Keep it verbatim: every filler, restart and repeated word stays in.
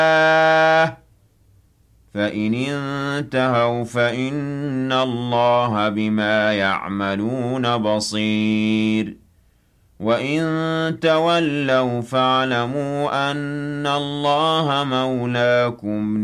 فإن انتهوا فإن الله بما يعملون بصير وإن تولوا فاعلموا أن الله مولاكم